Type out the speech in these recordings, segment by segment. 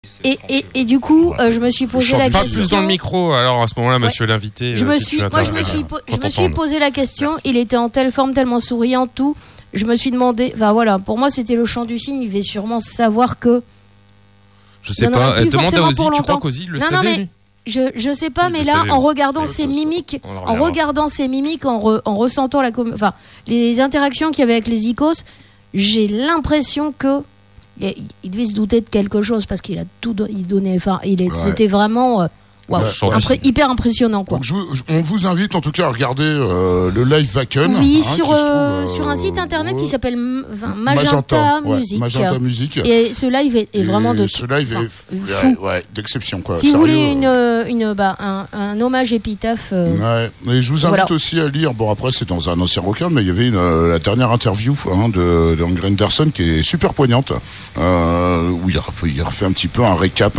Et du coup, je me suis posé la question. Pas plus dans le micro, alors à ce moment-là, monsieur l'invité. Je me suis posé la question. Merci. Il était en telle forme, tellement souriant, tout. Je me suis demandé. Enfin voilà, pour moi, c'était le chant du cygne. Il devait sûrement savoir que. Je sais pas. Demande à Ozzy. Tu crois qu'Ozzy le savait? Non, mais je sais pas. Mais là, en regardant ses mimiques, en ressentant les interactions qu'il y avait avec les Icos, j'ai l'impression que. Il devait se douter de quelque chose parce qu'il a tout donné. Enfin, c'était vraiment hyper impressionnant, quoi. Donc, on vous invite en tout cas à regarder le live Wacken. Oui, sur un site internet qui s'appelle Magenta Music. Magenta Music. Et ce live est vraiment de. Ce live est fou. D'exception, quoi. Si vous voulez un hommage épitaphe. Et je vous invite aussi à lire. Bon, après, c'est dans un ancien requin, mais il y avait la dernière interview de Angry Anderson qui est super poignante, où il refait un petit peu un récap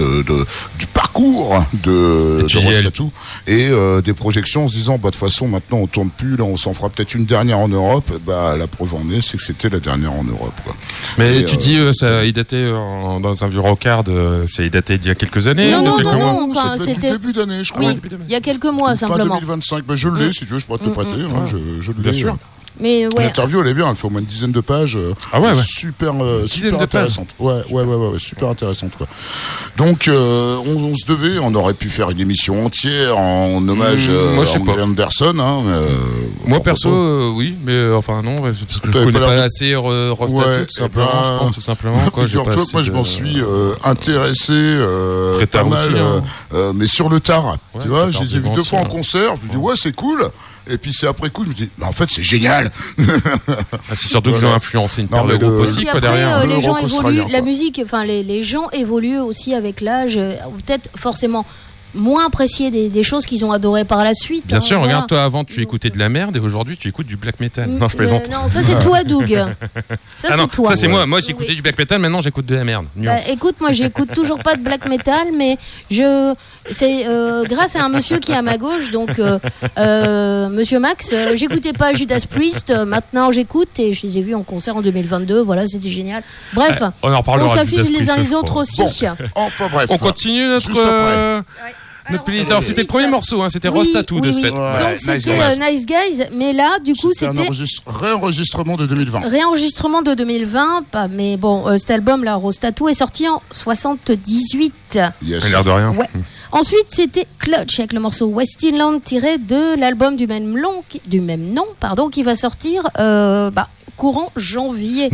du parcours de Roscatou et des projections en se disant de toute façon maintenant on tourne plus, là on s'en fera peut-être une dernière en Europe. La preuve en est, c'est que c'était la dernière en Europe, quoi. Mais tu dis il datait dans un vieux rockard, il datait d'il y a quelques années? Non, c'était début d'année, je crois. Oui, il y a quelques mois simplement. Fin 2025, je l'ai, si tu veux je pourrais te le prêter. Je l'ai, bien sûr. Mais l'interview elle est bien, elle fait au moins une dizaine de pages. Super intéressante. Ouais, super intéressante, quoi. Donc on se devait, on aurait pu faire une émission entière en hommage à Angry Anderson. Moi perso, oui, mais enfin non, parce que je connais pas assez Roscatou, tout simplement. Je pense tout simplement. Figure-toi que moi je m'en suis intéressé pas mal, mais sur le tard. Tu vois, je les ai vus 2 fois en concert. Je me dis c'est cool. Et puis c'est après coup, je me dis, en fait, c'est génial. C'est surtout qu'ils ont influencé une paire de groupes aussi, quoi, derrière. Les gens évoluent, la musique, enfin, les gens évoluent aussi avec l'âge. Peut-être forcément moins apprécier des choses qu'ils ont adorées par la suite. Bien sûr, regarde, toi avant tu écoutais de la merde et aujourd'hui tu écoutes du black metal. Non, je plaisante. Non, ça c'est toi, Doug. Ça c'est moi. Moi j'écoutais du black metal, maintenant j'écoute de la merde. Écoute, moi j'écoute toujours pas de black metal, mais c'est grâce à un monsieur qui est à ma gauche, donc Monsieur Max. J'écoutais pas Judas Priest, maintenant j'écoute et je les ai vus en concert en 2022. Voilà, c'était génial. Bref, on s'affiche les uns les autres aussi. Enfin bref. On continue notre. Notre playlist. Alors c'était le premier morceau, c'était Roscatou de ce fait. Donc c'était Nice Guys, mais là du coup c'était réenregistrement de 2020. Réenregistrement de 2020, mais bon, cet album là, Roscatou, est sorti en 78. Yes. Ça a l'air de rien. Ouais. Ensuite c'était Clutch avec le morceau Westinland tiré de l'album du même nom, qui va sortir courant janvier.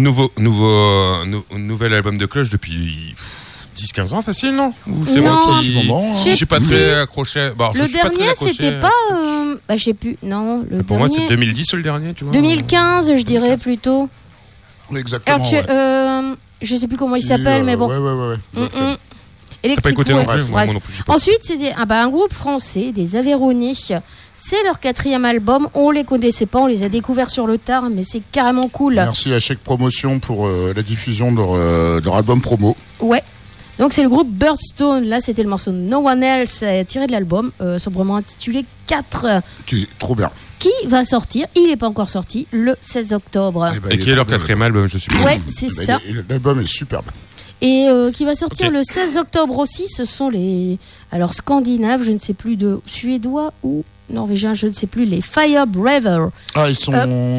Nouvel album de Clutch depuis 10-15 ans facile, non? Ou c'est moi qui... Je suis pas très accroché. Le dernier, c'était pas... je sais plus. Non, le pour dernier... moi, c'est 2010 le dernier, tu vois. 2015, je dirais plutôt. Exactement, je sais plus comment il s'appelle, mais bon. Ouais. T'as pas écouté non plus? Moi non plus. Ensuite, c'était un groupe français, des Aveyronnais. C'est leur 4e album. On les connaissait pas, on les a découverts sur le tard, mais c'est carrément cool. Merci à Chèque Promotion pour la diffusion de leur album promo. Ouais. Donc c'est le groupe Birdstone, là c'était le morceau No One Else tiré de l'album, sobrement intitulé 4. Qui est trop bien. Qui va sortir, il n'est pas encore sorti, le 16 octobre. Et qui est leur 4e album, je suppose. Ouais, c'est ça. L'album est superbe. Et qui va sortir le 16 octobre aussi, ce sont les... Alors scandinaves, je ne sais plus de suédois ou norvégiens, je ne sais plus, les Fire Breather. Ah, ils sont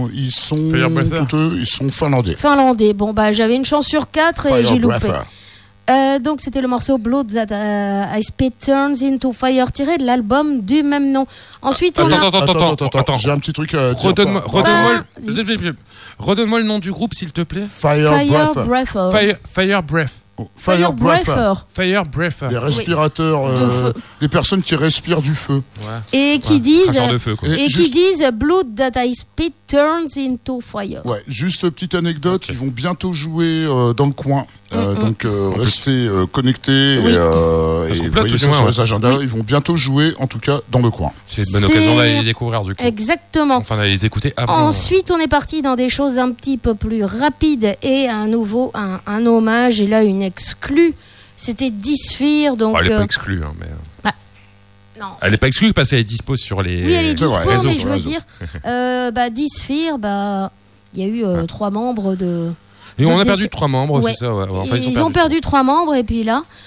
finlandais. Finlandais, bon j'avais une chance sur 4 et j'ai loupé. Donc c'était le morceau Blood That I Spit Turns Into Fire tiré de l'album du même nom. Ensuite Attends, j'ai un petit truc à dire. Redonne-moi le nom du groupe s'il te plaît. Fire Breath. Les respirateurs, les personnes qui respirent du feu. Et qui disent Blood That I Spit Turns Into Fire. Ouais, juste petite anecdote, ils vont bientôt jouer dans le coin. Donc restez connectés et voyez ça sur les agendas. Ils vont bientôt jouer, en tout cas, dans le coin. C'est une bonne occasion d'aller les découvrir du coup. Exactement. Enfin d'aller les écouter avant. Ensuite, on est parti dans des choses un petit peu plus rapides et un hommage et là une exclue. C'était Dysphere. Donc, elle n'est pas exclue, mais. Non. Elle n'est pas exclue parce qu'elle est dispo sur les. Oui, elle est dispo, réseaux, mais je veux dire, Dysphere, il y a eu 3 membres de. Et on a perdu 3 membres, c'est ça. Ils ont perdu 3 membres et puis là,